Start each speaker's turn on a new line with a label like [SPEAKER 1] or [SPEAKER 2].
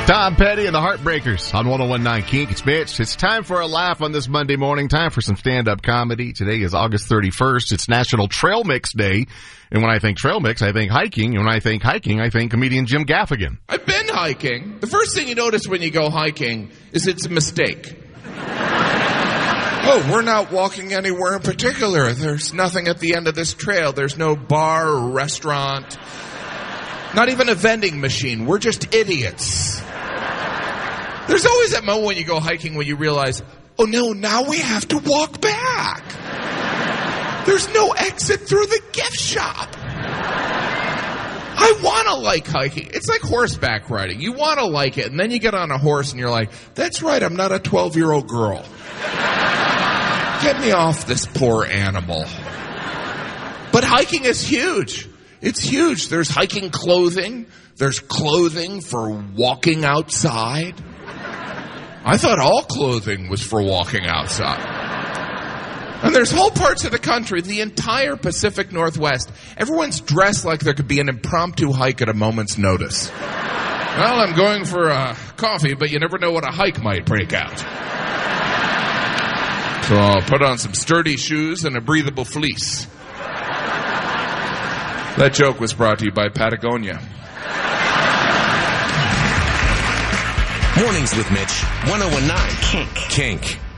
[SPEAKER 1] Tom Petty and the Heartbreakers on 101.9 Kink. It's Mitch. It's time for a laugh on this Monday morning. Time for some stand-up comedy. Today is August 31st. It's National Trail Mix Day. And when I think trail mix, I think hiking. And when I think hiking, I think comedian Jim Gaffigan.
[SPEAKER 2] I've been hiking. The first thing you notice when you go hiking is it's a mistake. Oh, we're not walking anywhere in particular. There's nothing at the end of this trail. There's no bar or restaurant. Not even a vending machine. We're just idiots. There's always that moment when you go hiking when you realize, oh no, now we have to walk back. There's no exit through the gift shop. I want to like hiking. It's like horseback riding. You want to like it, and then you get on a horse and you're like, that's right, I'm not a 12-year-old girl. Get me off this poor animal. But hiking is huge. It's huge. There's hiking clothing. There's clothing for walking outside. I thought all clothing was for walking outside. And there's whole parts of the country, the entire Pacific Northwest, everyone's dressed like there could be an impromptu hike at a moment's notice. Well, I'm going for coffee, but you never know what a hike might break out. So I'll put on some sturdy shoes and a breathable fleece. That joke was brought to you by Patagonia.
[SPEAKER 3] Mornings with Mitch, 101.9 Kink.